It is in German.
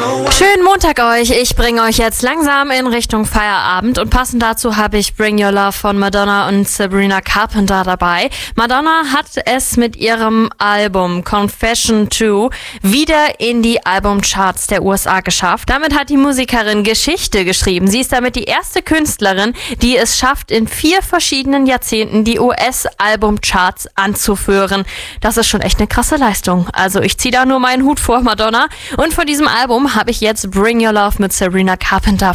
Schönen Montag euch. Ich bringe euch jetzt langsam in Richtung Feierabend und passend dazu habe ich Bring Your Love von Madonna und Sabrina Carpenter dabei. Madonna hat es mit ihrem Album Confession 2 wieder in die Albumcharts der USA geschafft. Damit hat die Musikerin Geschichte geschrieben. Sie ist damit die erste Künstlerin, die es schafft, in 4 verschiedenen Jahrzehnten die US-Albumcharts anzuführen. Das ist schon echt eine krasse Leistung. Also ich ziehe da nur meinen Hut vor, Madonna. Und von diesem Album habe ich jetzt Bring Your Love mit Sabrina Carpenter